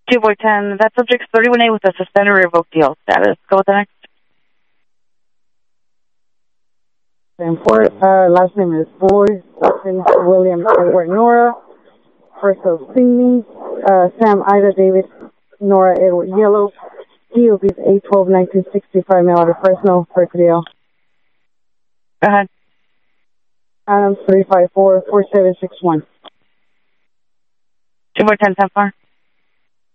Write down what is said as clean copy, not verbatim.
2 boy 10, that subject's 31A with a suspended or revoked deal status. Go with the next. And last name is Boyd, William Edward Nora, first of Cindy, Sam Ida David Nora Edward Yellow, DOB is 8/12/1965, mail order personal, Berkeley. Go ahead. Adams 354-4761. 2 boy 10, 10 far.